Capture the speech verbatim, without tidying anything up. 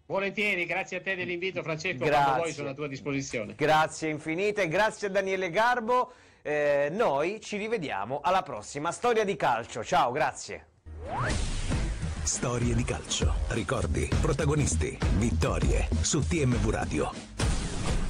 Volentieri, grazie a te dell'invito Francesco, Grazie. quando vuoi sono a tua disposizione. Grazie infinite, grazie a Daniele Garbo. Eh, noi ci rivediamo alla prossima Storia di Calcio. Ciao, grazie. Storie di calcio, ricordi, protagonisti, vittorie su T M V Radio.